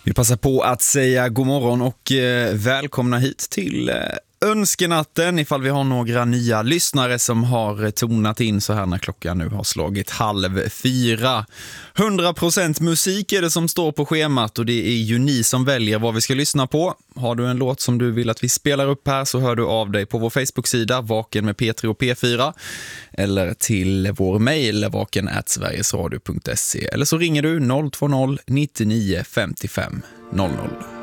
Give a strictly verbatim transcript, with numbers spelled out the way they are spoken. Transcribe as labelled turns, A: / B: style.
A: Vi passar på att säga god morgon och eh, välkomna hit till eh, Önskenatten, ifall vi har några nya lyssnare som har tonat in så här när klockan nu har slagit halv fyra. hundra procent musik är det som står på schemat och det är ju ni som väljer vad vi ska lyssna på. Har du en låt som du vill att vi spelar upp här så hör du av dig på vår Facebook-sida Vaken med P tre och P fyra eller till vår mejl vaken at sverigesradio punkt se eller så ringer du noll två noll nittionio femtiofem noll noll.